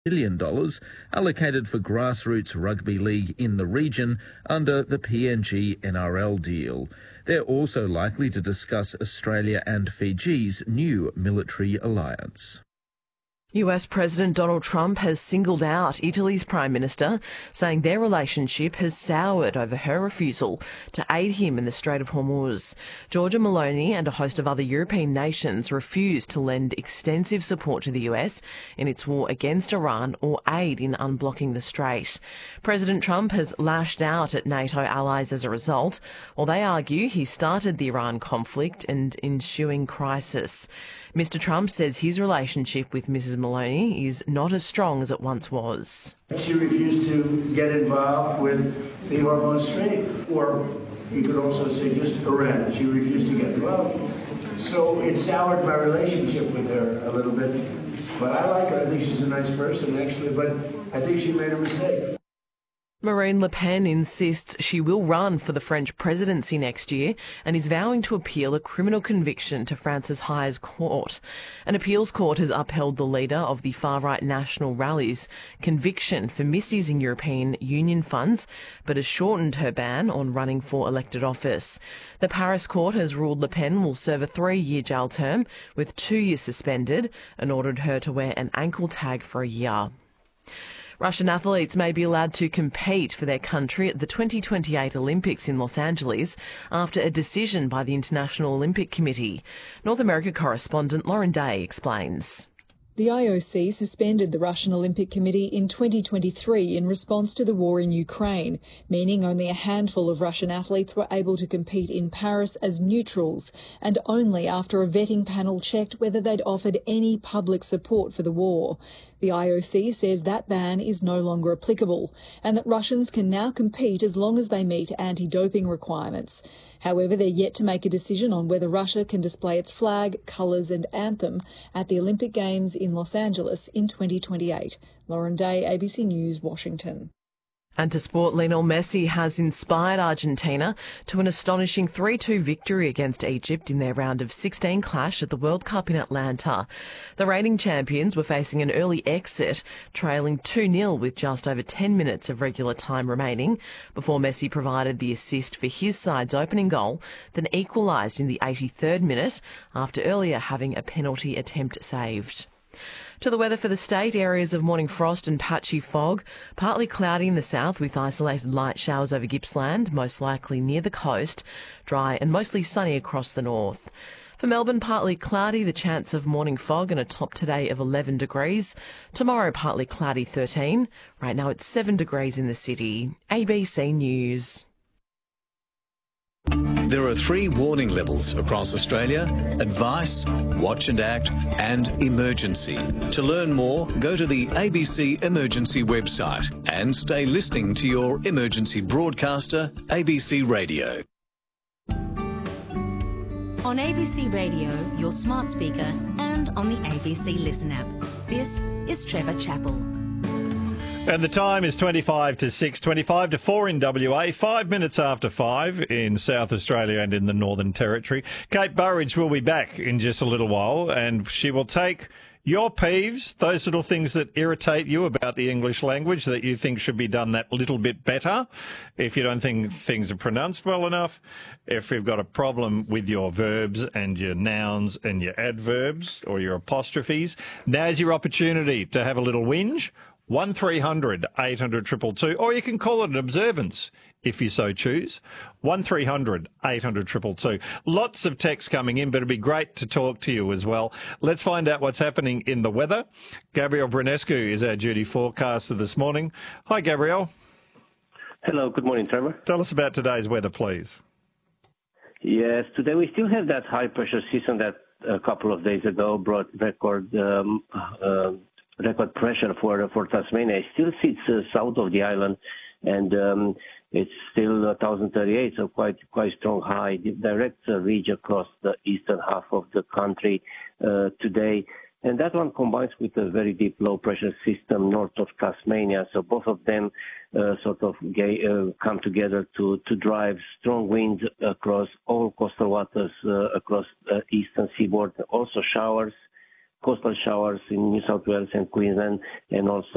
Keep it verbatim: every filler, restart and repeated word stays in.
billion dollars allocated for grassroots rugby league in the region under the P N G N R L deal. They're also likely to discuss Australia and Fiji's new military alliance. U S President Donald Trump has singled out Italy's Prime Minister, saying their relationship has soured over her refusal to aid him in the Strait of Hormuz. Giorgia Meloni and a host of other European nations refused to lend extensive support to the U S in its war against Iran or aid in unblocking the strait. President Trump has lashed out at NATO allies as a result, while they argue he started the Iran conflict and ensuing crisis. Mister Trump says his relationship with Missus Meloni is not as strong as it once was. She refused to get involved with the Hormuz Strait, or you could also say just Iran. She refused to get involved. So it soured my relationship with her a little bit. But I like her. I think she's a nice person, actually, but I think she made a mistake. Marine Le Pen insists she will run for the French presidency next year and is vowing to appeal a criminal conviction to France's highest court. An appeals court has upheld the leader of the far-right National Rally's conviction for misusing European Union funds, but has shortened her ban on running for elected office. The Paris court has ruled Le Pen will serve a three-year jail term, with two years suspended, and ordered her to wear an ankle tag for a year. Russian athletes may be allowed to compete for their country at the twenty twenty-eight Olympics in Los Angeles after a decision by the International Olympic Committee. North America correspondent Lauren Day explains. The I O C suspended the Russian Olympic Committee in twenty twenty-three in response to the war in Ukraine, meaning only a handful of Russian athletes were able to compete in Paris as neutrals, and only after a vetting panel checked whether they'd offered any public support for the war. The I O C says that ban is no longer applicable and that Russians can now compete as long as they meet anti-doping requirements. However, they're yet to make a decision on whether Russia can display its flag, colours and anthem at the Olympic Games in Los Angeles in twenty twenty-eight. Lauren Day, A B C News, Washington. And to sport, Lionel Messi has inspired Argentina to an astonishing three two victory against Egypt in their round of sixteen clash at the World Cup in Atlanta. The reigning champions were facing an early exit, trailing two nil with just over ten minutes of regular time remaining, before Messi provided the assist for his side's opening goal, then equalised in the eighty-third minute after earlier having a penalty attempt saved. To the weather for the state, areas of morning frost and patchy fog, partly cloudy in the south with isolated light showers over Gippsland, most likely near the coast, dry and mostly sunny across the north. For Melbourne, partly cloudy, the chance of morning fog and a top today of eleven degrees. Tomorrow, partly cloudy, thirteen. Right now it's seven degrees in the city. A B C News. There are three warning levels across Australia: advice, watch and act, and emergency. To learn more, go to the A B C Emergency website and stay listening to your emergency broadcaster, A B C Radio. On A B C Radio, your smart speaker, and on the A B C Listen app. This is Trevor Chappell. And the time is twenty-five to six, twenty-five to four in W A, five minutes after five in South Australia and in the Northern Territory. Kate Burridge will be back in just a little while, and she will take your peeves, those little things that irritate you about the English language that you think should be done that little bit better. If you don't think things are pronounced well enough, if you've got a problem with your verbs and your nouns and your adverbs or your apostrophes, now's your opportunity to have a little whinge. one three hundred eight hundred two two two, or you can call it an observance if you so choose. one three hundred eight hundred two two two. Lots of texts coming in, but it'd be great to talk to you as well. Let's find out what's happening in the weather. Gabrielle Brunescu is our duty forecaster this morning. Hi, Gabrielle. Hello, good morning, Trevor. Tell us about today's weather, please. Yes, today we still have that high pressure system that a couple of days ago brought record um, uh, record pressure for for Tasmania. It still sits uh, south of the island, and um, it's still one thousand thirty-eight, so quite quite strong high. The direct uh, reach across the eastern half of the country uh, today, and that one combines with a very deep low pressure system north of Tasmania. So both of them uh, sort of gay, uh, come together to to drive strong winds across all coastal waters uh, across the eastern seaboard. Also showers. Coastal showers in New South Wales and Queensland, and also